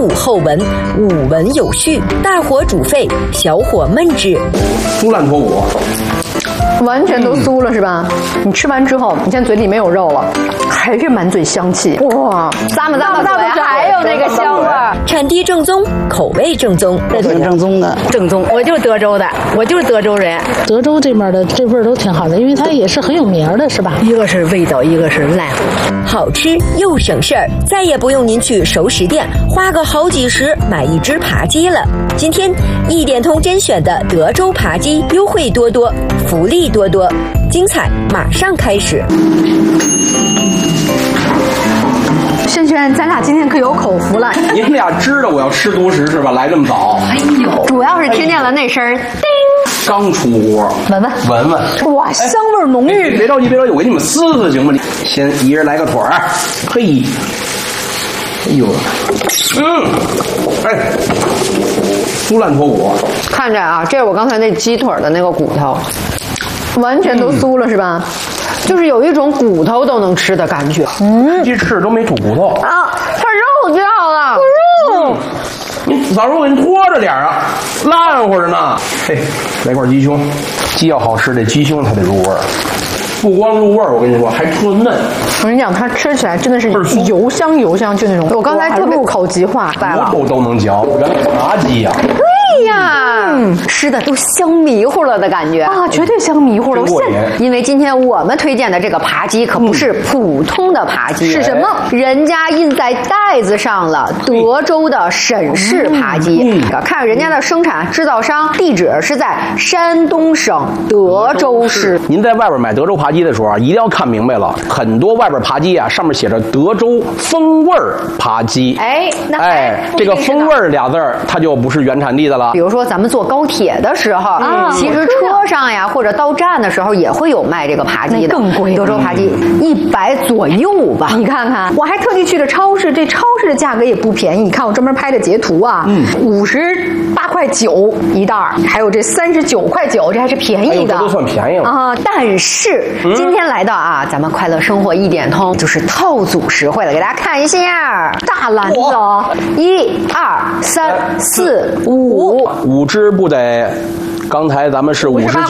无后文，五文有序，大火煮沸，小火焖之。 酥烂脱骨。 完全都酥了是吧？你吃完之后，你现在嘴里没有肉了，还是满嘴香气。哇，咂吧嘴，还有那个香味儿。 产地正宗，口味正宗， 这挺正宗的。 正宗，我就是德州的，我就是德州人。 德州这边的这味儿都挺好的，因为它也是很有名的，是吧？ 一个是味道，一个是烂， 好吃又省事儿，再也不用您去熟食店花个好几十买一只扒鸡了。今天一点通甄选的德州扒鸡优惠多多，福利多多，精彩马上开始。 轩轩，咱俩今天可有口福了。 你们俩知道我要吃独食是吧？来这么早。 哎呦，主要是听见了那声儿，叮， 刚出锅，闻闻。 哇，香味浓郁。 别着急，我给你们撕撕行吗？先一人来个腿儿，嘿，哎呦，哎，酥烂脱骨。 看着啊，这是我刚才那鸡腿的那个骨头，完全都酥了是吧？就是有一种骨头都能吃的感觉。 鸡翅都没吐骨头啊，它肉掉了，肉。 你早说我给你拖着点啊，烂乎着呢。嘿，来块鸡胸，鸡要好吃，这鸡胸才得入味儿。不光入味儿，我跟你说还特嫩。 我跟你讲，它吃起来真的是油香，就那种。我刚才特别入口即化， 骨头都能嚼，原来扒鸡呀。 对呀，吃的都香迷糊了的感觉啊，绝对香迷糊了。因为今天我们推荐的这个扒鸡可不是普通的扒鸡，是什么？人家印在袋子上了，德州的沈氏扒鸡。看人家的生产制造商地址是在山东省德州市。 您在外边买德州扒鸡的时候啊，一定要看明白了，很多外边扒鸡啊，上面写着德州风味扒鸡。这个风味俩字儿，它就不是原产地的了。 比如说咱们坐高铁的时候，其实车上呀或者到站的时候也会有卖这个扒鸡的，更贵。德州扒鸡100左右吧，你看看，我还特地去了超市，这超市的价格也不便宜。你看我专门拍的截图啊，58.9块一袋，还有这39.9块，这还是便宜的， 这都算便宜了啊。但是今天来到啊，咱们快乐生活一点通就是套组实惠了，给大家看一下大篮子哦，1、2、3、4、5 只不得。刚才咱们是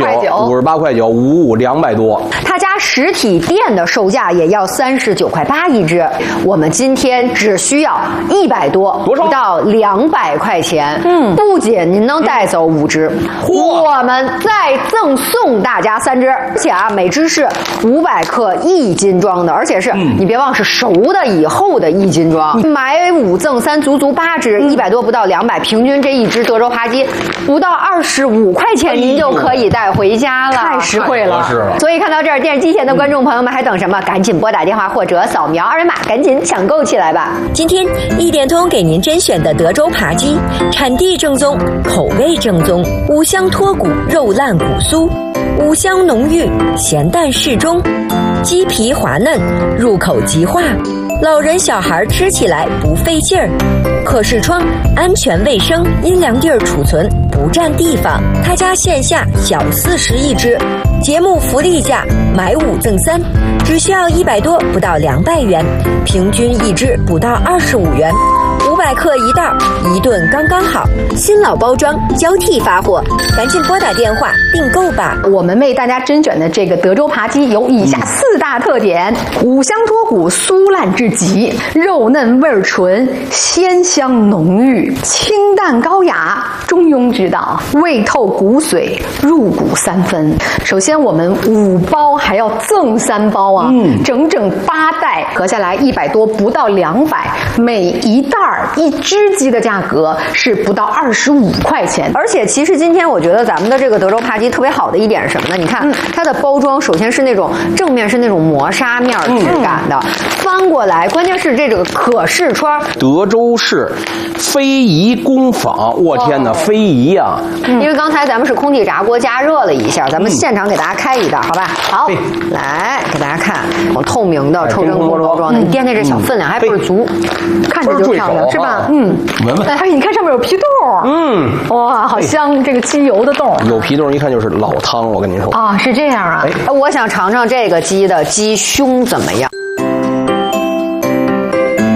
58块9，55，200多。 他家实体店的售价也要39.8块一只，我们今天只需要100多，不到200块钱。不仅您能带走5只，我们再赠送大家3只，而且啊，每只是500克1斤装的，而且是你别忘是熟的以后的1斤装。买5赠3，足8只，100多不到200，平均这一只德州扒鸡不到25块钱您就可以带回家了，太实惠了。所以看到这儿，电视机前的观众朋友们还等什么？赶紧拨打电话或者扫描2维码，赶紧抢购起来吧！ 今天一点通给您甄选的德州扒鸡，产地正宗，口味正宗，五香脱骨，肉烂骨酥，五香浓郁，咸淡适中，鸡皮滑嫩，入口即化，老人小孩吃起来不费劲儿，可视窗，安全卫生，阴凉地儿储存，不占地方。他家线下小40一只，节目福利价买5赠3，只需要100多不到200元，平均一只不到25元，500克一袋，一顿刚刚好。新老包装交替发货，赶紧拨打电话订购吧。 我们为大家甄选的这个德州扒鸡有以下4大特点：五香脱骨，酥烂至极，肉嫩味纯，鲜香浓郁，清淡高雅，中庸之道，味透骨髓，入骨3分。首先我们5包还要赠3包啊，整整8袋，合下来100多不到200，每一袋1只鸡的价格是不到25块钱。而且其实今天我觉得咱们的这个德州扒鸡特别好的一点是什么呢？你看它的包装，首先是那种正面是那种磨砂面质感的，翻过来关键是这个可视窗， 德州市非遗工坊，我天哪，非遗啊！ 因为刚才咱们是空气炸锅加热了一下，咱们现场给大家开一袋，好吧？好，来给大家看，透明的抽真空包装的，你掂掂这小分量还倍儿足，看着就漂亮，是吧？ 闻闻。 哎，你看上面有皮豆，哇，好香，这个鸡油的豆， 有皮豆一看就是老汤，我跟您说啊，是这样啊。我想尝尝这个鸡的鸡胸怎么样。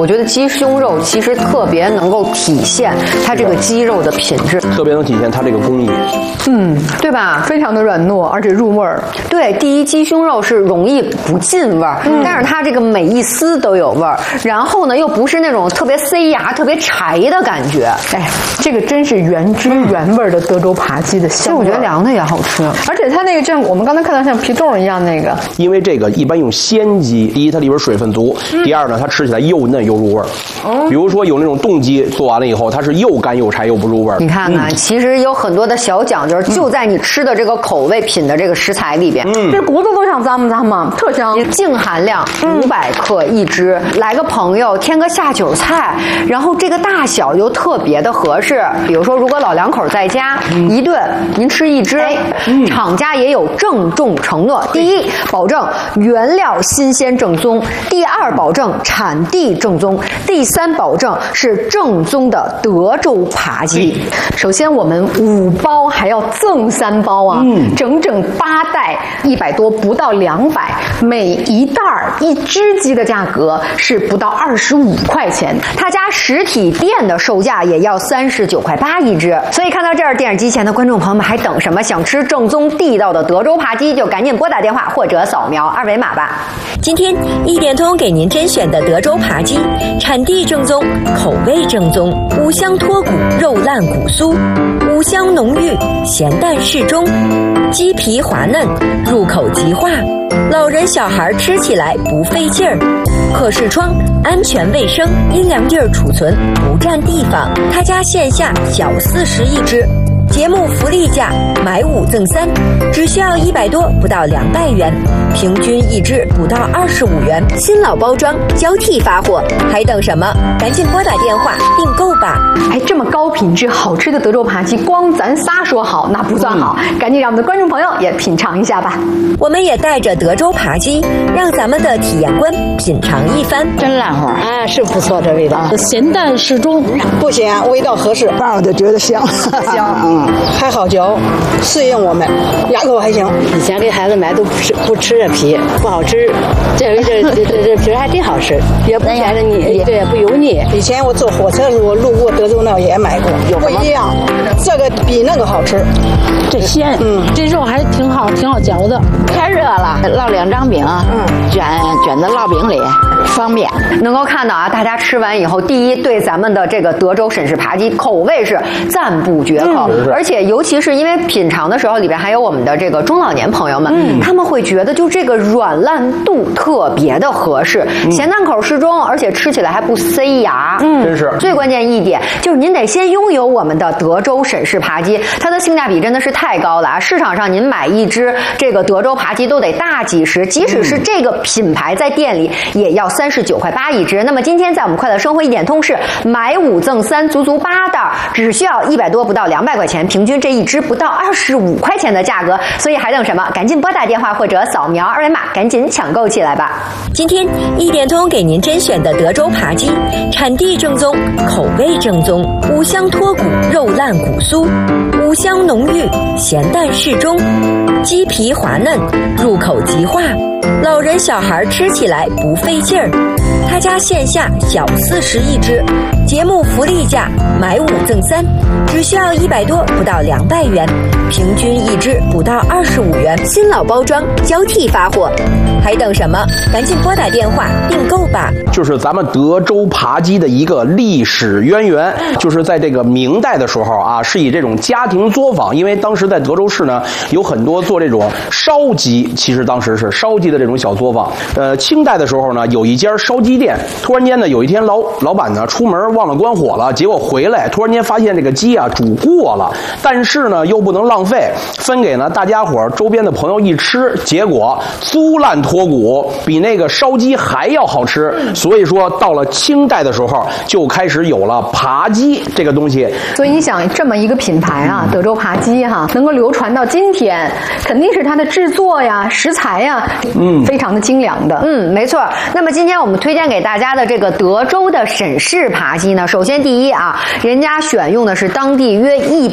我觉得鸡胸肉其实特别能够体现它这个鸡肉的品质， 特别能体现它这个工艺。 对吧？非常的软糯，而且入味儿。对，第一，鸡胸肉是容易不进味儿，但是它这个每一丝都有味儿，然后呢又不是那种特别塞牙、特别柴的感觉。哎，这个真是原汁原味的德州扒鸡的香味。我觉得凉的也好吃，而且它那个像我们刚才看到像皮冻一样那个， 因为这个一般用鲜鸡，第一它里边水分足，第二呢它吃起来又嫩又入味儿。比如说有那种冻鸡做完了以后，它是又干又柴又不入味儿。 你看看，其实有很多的小讲究，就在你吃的这个口味品的这个食材里边。这骨头都想咂嘛，特香。净含量500克一只，来个朋友添个下酒菜，然后这个大小又特别的合适。比如说，如果老两口在家，一顿您吃一只，厂家也有郑重承诺：第一，保证原料新鲜正宗；第二，保证产地正宗；第三，保证是正宗的德州扒鸡。首先，我们5包还要赠3包啊，整整8袋，100多不到200，每一袋一只鸡的价格是不到25块钱，他家实体店的售价也要39.8块一只。所以看到这儿，电视机前的观众朋友们还等什么？想吃正宗地道的德州扒鸡，就赶紧拨打电话或者扫描2维码吧。 今天一点通给您甄选的德州扒鸡，产地正宗，口味正宗，五香脱骨，肉烂骨酥，五香浓郁，咸淡适中，鸡皮滑嫩，入口即化，老人小孩吃起来不费劲儿，可视窗，安全卫生，阴凉地儿储存，不占地方。他家线下小40一只。节目福利价买5赠3，只需要100多不到200元，平均一只不到25元，新老包装交替发货，还等什么？赶紧拨打电话订购吧！ 哎，这么高品质好吃的德州扒鸡，光咱仨说好那不算好，赶紧让我们的观众朋友也品尝一下吧。 我们也带着德州扒鸡，让咱们的体验官品尝一番。 真烂乎啊，是不错这味道， 咸淡适中， 不咸，味道合适，反正就觉得香，香，还好嚼，适应我们，牙口还行。 以前给孩子买都不吃这皮，不好吃，这皮还挺好吃，也不咸着腻，对，不油腻。 以前我坐火车的时候路过德州那也买过，不一样，这个比那个好吃， 这鲜，这肉还挺好嚼的。 太热了，烙2张饼，卷在烙饼里，方便。 能够看到啊，大家吃完以后，第一对咱们的这个德州沈氏扒鸡口味是赞不绝口，而且尤其是因为品尝的时候里边还有我们的这个中老年朋友们，他们会觉得就这个软烂度特别的合适，咸淡口适中，而且吃起来还不塞牙。 真是最关键一点就是您得先拥有我们的德州沈氏扒鸡，它的性价比真的是太高了啊！市场上您买一只这个德州扒鸡都得大几十，即使是这个品牌在店里也要39.8块一只。那么今天在我们快乐生活一点通是买5赠3，足足8袋，只需要100多不到200块钱，平均这一只不到25块钱的价格。所以还等什么？赶紧拨打电话或者扫描2维码，赶紧抢购起来吧！ 今天一点通给您甄选的德州扒鸡，产地正宗，口味正宗，五香脱骨，肉烂骨酥，五香浓郁，咸淡适中，鸡皮滑嫩，入口即化，老人小孩吃起来不费劲儿。他家线下小40一只，节目福利价买5赠3，只需要100多不到200元，平均一只不到25元，新老包装交替发货，还等什么？赶紧拨打电话订购吧！ 就是咱们德州扒鸡的一个历史渊源，就是在这个明代的时候啊，是以这种家庭作坊，因为当时在德州市呢有很多做这种烧鸡，其实当时是烧鸡的这种小作坊。清代的时候呢，有一家烧鸡店，突然间呢，有一天老板呢出门忘了关火了，结果回来突然间发现这个鸡啊煮过了，但是呢又不能浪费，分给呢大家伙周边的朋友一吃，结果酥烂脱骨，比那个烧鸡还要好吃。所以说到了清代的时候就开始有了扒鸡这个东西。 所以你想这么一个品牌啊，德州扒鸡哈，能够流传到今天，肯定是它的制作呀、食材呀，非常的精良的。没错。那么今天我们推荐给大家的这个德州的沈氏扒鸡呢，首先第一啊，人家选用的是当地约100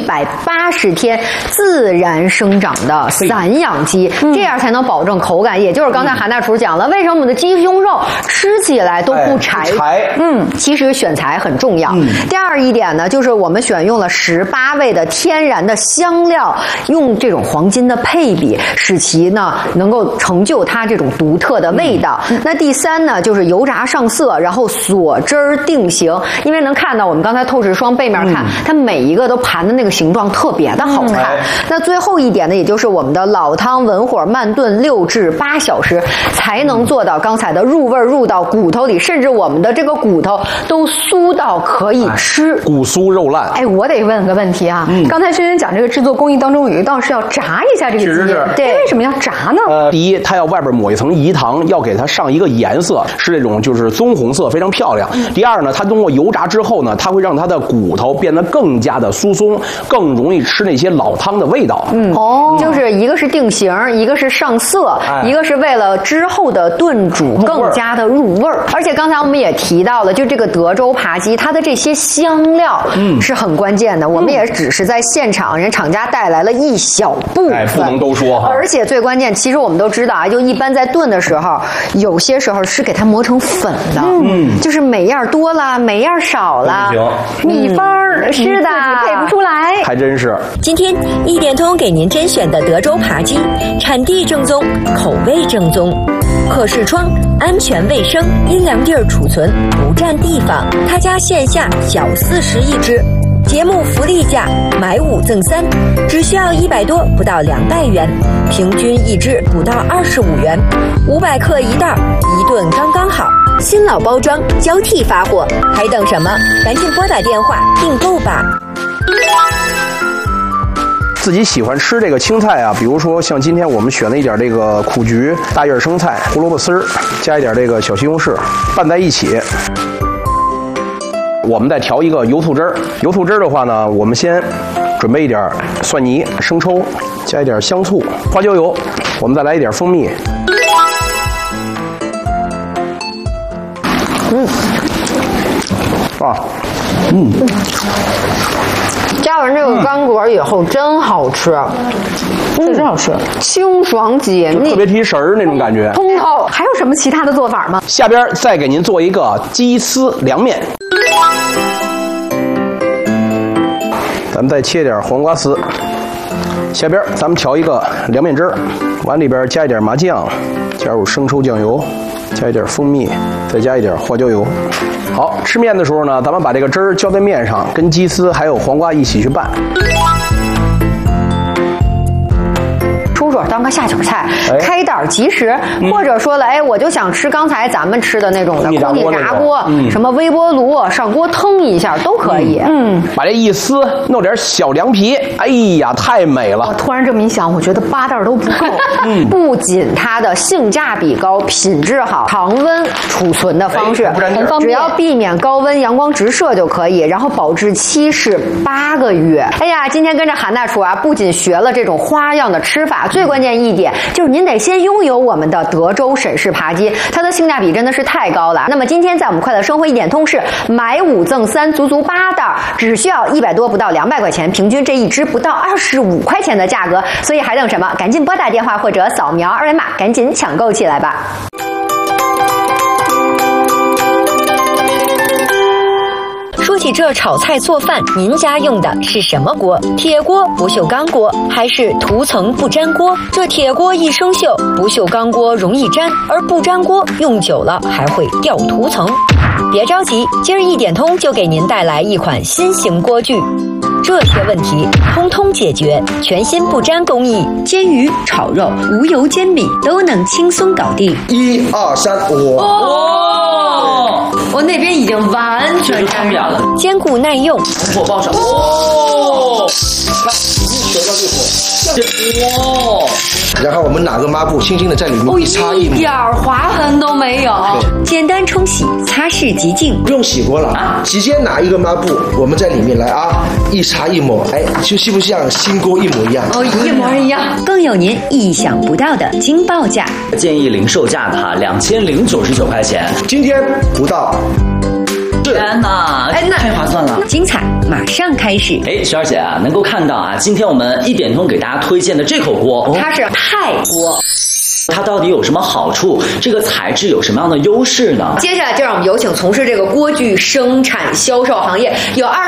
180天自然生长的散养鸡，这样才能保证口感。也就是刚才韩大厨讲了，为什么我们的鸡胸肉吃起来都不柴？其实选材很重要。第二一点呢，就是我们选用了18味的天然的香料，用这种黄金的配比，使其呢能够成就它这种独特的味道。那第三呢，就是油炸上色，然后锁汁儿定型。因为能看到我们刚才透视霜背面看，它每一个都盘的那个形状特别的好看。那最后一点呢，也就是我们的老汤文火慢炖6至8小时，才能做到刚才的入味入到骨头里，甚至我们的这个骨头都酥到可以吃， 骨酥肉烂。 哎，我得问个问题啊，刚才轩轩讲这个制作工艺当中有一道是要炸一下这个鸡，对，为什么要炸呢？ 第一，它要外边抹一层饴糖，要给它上一个颜色，是这种就是棕红色，非常漂亮。第二呢，它通过油炸之后呢，它会让它的骨头变得更加的酥松，更容易吃那些老汤的味道。就是一个是定型，一个是上色，一个是为了之后的炖煮更加的入味儿。而且刚才我们也提到了，就这个德州扒鸡，它的这些香料是很关键的。我们也只是在现场，人厂家带来了一小部分，不能都说。 而且最关键，其实我们都知道啊，就一般在炖的时候，有些时候是给它磨成粉的，就是每样多了，每样少了，秘方是的，配不出来， 还真是。 今天一点通给您甄选的德州扒鸡，产地正宗，口味正宗，可视窗，安全卫生，阴凉地儿储存，不占地方。他家线下小40一只。节目福利价买5赠3，只需要100多，不到200元，平均一只不到25元，500克一袋，一顿刚刚好。新老包装交替发货，还等什么？赶紧拨打电话订购吧。 自己喜欢吃这个青菜啊，比如说像今天我们选了一点这个苦菊、大叶生菜、胡萝卜丝儿，加一点这个小西红柿，拌在一起。我们再调一个油醋汁儿。油醋汁儿的话呢，我们先准备一点蒜泥、生抽，加一点香醋、花椒油，我们再来一点蜂蜜。 加完这个干果以后真好吃， 真好吃， 清爽解腻， 特别提神儿那种感觉， 通透。还有什么其他的做法吗？ 下边再给您做一个鸡丝凉面。咱们再切点黄瓜丝，下边咱们调一个凉面汁儿，碗里边加一点麻酱，加入生抽酱油，加一点蜂蜜，再加一点花椒油。好，吃面的时候呢，咱们把这个汁儿浇在面上，跟鸡丝还有黄瓜一起去拌。 出手当个下酒菜，开袋即食，或者说了，我就想吃刚才咱们吃的那种的空气炸锅，什么微波炉上锅腾一下都可以。 把这一撕，弄点小凉皮，哎呀，太美了！ 我突然这么一想，我觉得8袋都不够。不仅它的性价比高，品质好，常温储存的方式很方便，只要避免高温阳光直射就可以，然后保质期是8个月。哎呀，今天跟着韩大厨啊，不仅学了这种花样的吃法。最关键一点就是您得先拥有我们的德州沈氏扒鸡，它的性价比真的是太高了。那么今天在我们快乐生活一点通是买5赠3，足足8袋，只需要100多不到200块钱，平均这一只不到25块钱的价格。所以还等什么？赶紧拨打电话或者扫描2维码，赶紧抢购起来吧。 说起这炒菜做饭，您家用的是什么锅？铁锅、不锈钢锅，还是涂层不粘锅？这铁锅易生锈，不锈钢锅容易粘，而不粘锅用久了还会掉涂层。别着急，今儿一点通就给您带来一款新型锅具，这些问题通通解决，全新不粘工艺，煎鱼、炒肉、无油煎饼都能轻松搞定。 1、2、3， 我那边已经完全粘上了，坚固耐用， 火爆上。来，小到这火，然后我们拿个抹布轻轻的在里面一擦一抹， 一点划痕都没有，简单冲洗，擦拭即净， 不用洗过了，直接拿一个抹布，我们在里面来一擦一抹，就是不是像新锅一模一样？ 一模一样，更有您意想不到的惊报价， 建议零售价它2099块钱， 今天不到。 天哪，太划算了！ 精彩马上开始。 徐二姐啊，能够看到啊，今天我们一点通给大家推荐的这口锅， 它是派锅。 它到底有什么好处？这个材质有什么样的优势呢？ 接下来就让我们有请从事这个锅具生产销售行业有